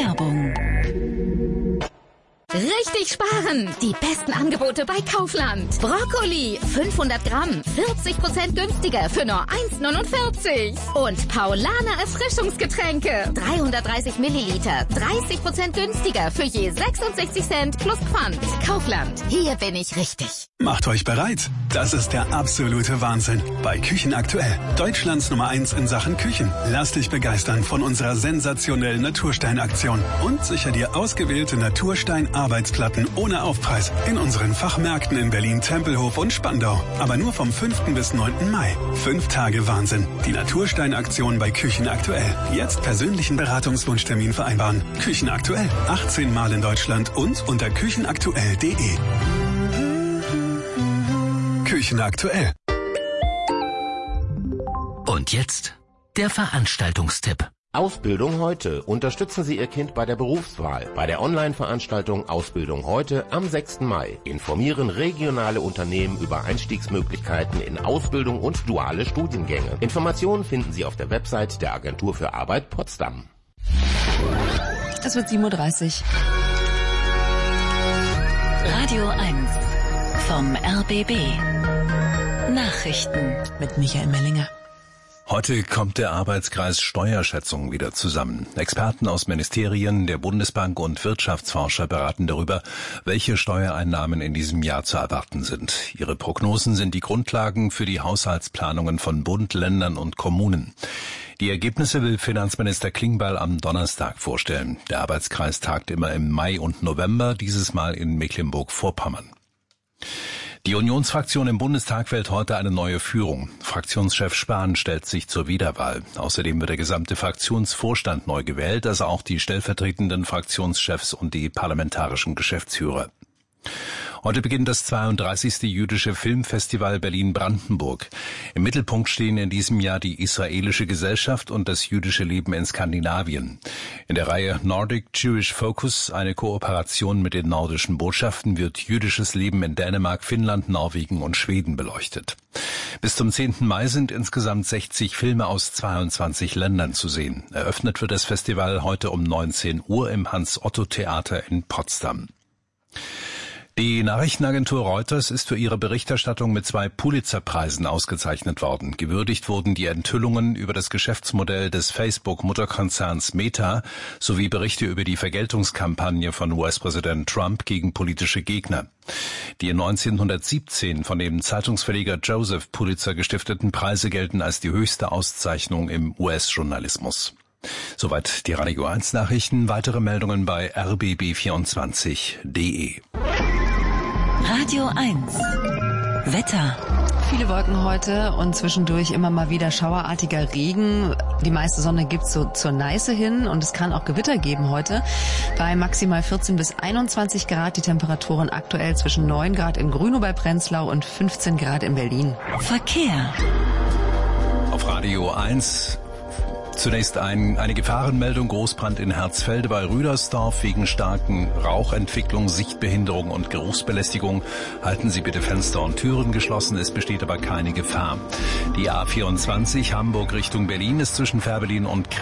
Werbung. Richtig sparen! Die besten Angebote bei Kaufland. Brokkoli, 500 Gramm, 40% günstiger für nur 1,49. Und Paulaner Erfrischungsgetränke, 330 Milliliter, 30% günstiger für je 66 Cent plus Pfand. Kaufland, hier bin ich richtig. Macht euch bereit. Das ist der absolute Wahnsinn. Bei Küchen aktuell. Deutschlands Nummer 1 in Sachen Küchen. Lass dich begeistern von unserer sensationellen Naturstein-Aktion. Und sicher dir ausgewählte Naturstein-Arbeitsplatten ohne Aufpreis in unseren Fachmärkten in Berlin, Tempelhof und Spandau. Aber nur vom 5. bis 9. Mai. 5 Tage Wahnsinn. Die Naturstein-Aktion bei Küchen aktuell. Jetzt persönlichen Beratungswunschtermin vereinbaren. Küchen aktuell. 18 Mal in Deutschland und unter küchenaktuell.de. Küchen aktuell. Und jetzt der Veranstaltungstipp. Ausbildung heute. Unterstützen Sie Ihr Kind bei der Berufswahl. Bei der Online-Veranstaltung Ausbildung heute am 6. Mai. Informieren regionale Unternehmen über Einstiegsmöglichkeiten in Ausbildung und duale Studiengänge. Informationen finden Sie auf der Website der Agentur für Arbeit Potsdam. Es wird 7:30 Uhr. Radio 1 vom RBB. Nachrichten Mit Michael Mellinger. Heute kommt der Arbeitskreis Steuerschätzung wieder zusammen. Experten aus Ministerien, der Bundesbank und Wirtschaftsforscher beraten darüber, welche Steuereinnahmen in diesem Jahr zu erwarten sind. Ihre Prognosen sind die Grundlagen für die Haushaltsplanungen von Bund, Ländern und Kommunen. Die Ergebnisse will Finanzminister Klingbeil am Donnerstag vorstellen. Der Arbeitskreis tagt immer im Mai und November, dieses Mal in Mecklenburg-Vorpommern. Die Unionsfraktion im Bundestag wählt heute eine neue Führung. Fraktionschef Spahn stellt sich zur Wiederwahl. Außerdem wird der gesamte Fraktionsvorstand neu gewählt, also auch die stellvertretenden Fraktionschefs und die parlamentarischen Geschäftsführer. Heute beginnt das 32. jüdische Filmfestival Berlin-Brandenburg. Im Mittelpunkt stehen in diesem Jahr die israelische Gesellschaft und das jüdische Leben in Skandinavien. In der Reihe Nordic Jewish Focus, eine Kooperation mit den nordischen Botschaften, wird jüdisches Leben in Dänemark, Finnland, Norwegen und Schweden beleuchtet. Bis zum 10. Mai sind insgesamt 60 Filme aus 22 Ländern zu sehen. Eröffnet wird das Festival heute um 19 Uhr im Hans-Otto-Theater in Potsdam. Die Nachrichtenagentur Reuters ist für ihre Berichterstattung mit 2 Pulitzer-Preisen ausgezeichnet worden. Gewürdigt wurden die Enthüllungen über das Geschäftsmodell des Facebook-Mutterkonzerns Meta sowie Berichte über die Vergeltungskampagne von US-Präsident Trump gegen politische Gegner. Die 1917 von dem Zeitungsverleger Joseph Pulitzer gestifteten Preise gelten als die höchste Auszeichnung im US-Journalismus. Soweit die Radio 1 Nachrichten. Weitere Meldungen bei rbb24.de. Radio 1 Wetter. Viele Wolken heute und zwischendurch immer mal wieder schauerartiger Regen. Die meiste Sonne gibt's so zur Neiße hin und es kann auch Gewitter geben heute. Bei maximal 14 bis 21 Grad, die Temperaturen aktuell zwischen 9 Grad in Grünow bei Prenzlau und 15 Grad in Berlin. Verkehr. Auf Radio 1 zunächst eine Gefahrenmeldung, Großbrand in Herzfelde bei Rüdersdorf wegen starken Rauchentwicklung, Sichtbehinderung und Geruchsbelästigung. Halten Sie bitte Fenster und Türen geschlossen, es besteht aber keine Gefahr. Die A24 Hamburg Richtung Berlin ist zwischen Fährberlin und